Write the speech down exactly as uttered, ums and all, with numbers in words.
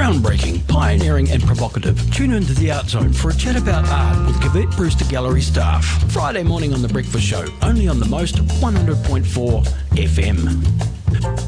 Groundbreaking, pioneering and provocative. Tune into the Art Zone for a chat about art with Cavett Brewster Gallery staff. Friday morning on The Breakfast Show, only on the Most one hundred point four F M.